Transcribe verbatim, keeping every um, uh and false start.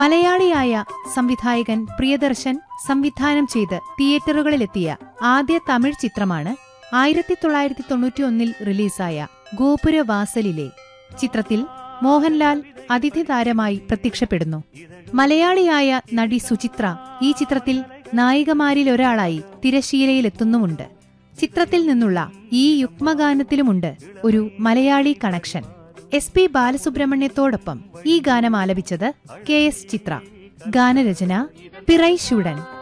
മലയാളിയായ സംവിധായകൻ പ്രിയദർശൻ സംവിധാനം ചെയ്ത് തിയേറ്ററുകളിലെത്തിയ ആദ്യ തമിഴ് ചിത്രമാണ് ആയിരത്തി തൊള്ളായിരത്തി തൊണ്ണൂറ്റിയൊന്നിൽ റിലീസായ ഗോപുരവാസലിലെ. ചിത്രത്തിൽ മോഹൻലാൽ അതിഥി താരമായി പ്രത്യക്ഷപ്പെടുന്നു. മലയാളിയായ നടി സുചിത്ര ഈ ചിത്രത്തിൽ നായികമാരിലൊരാളായി തിരശീലയിലെത്തുന്നുമുണ്ട്. ചിത്രത്തിൽ നിന്നുള്ള ഈ യുഗ്മഗാനത്തിലുമുണ്ട് ഒരു മലയാളി കണക്ഷൻ. എസ് പി ബാലസുബ്രഹ്മണ്യത്തോടൊപ്പം ഈ ഗാനം ആലപിച്ചത് കെ എസ് ചിത്ര. ഗാനരചന പിറൈ ശൂടൻ.